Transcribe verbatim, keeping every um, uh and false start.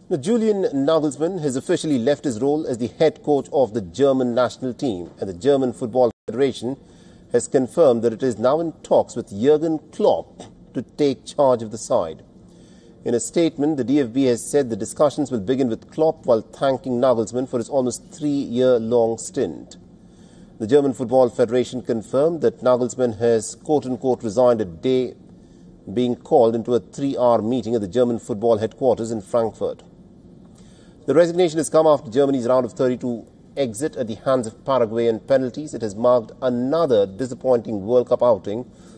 Now, Julian Nagelsmann has officially left his role as the head coach of the German national team, and the German Football Federation has confirmed that it is now in talks with Jurgen Klopp to take charge of the side. In a statement, the D F B has said the discussions will begin with Klopp while thanking Nagelsmann for his almost three-year-long stint. The German Football Federation confirmed that Nagelsmann has quote-unquote resigned a day being called into a three-hour meeting at the German football headquarters in Frankfurt. The resignation has come after Germany's round of thirty-two exit at the hands of Paraguay and penalties. It has marked another disappointing World Cup outing